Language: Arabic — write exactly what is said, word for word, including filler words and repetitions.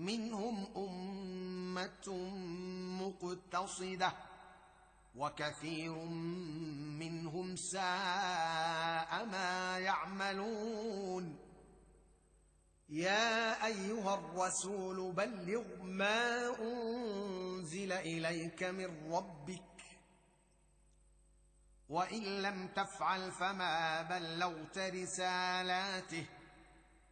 منهم أمة مقتصدة وكثير منهم ساء ما يعملون. يا أيها الرسول بلغ ما أنزل إليك من ربك وإن لم تفعل فما بلغت رسالاته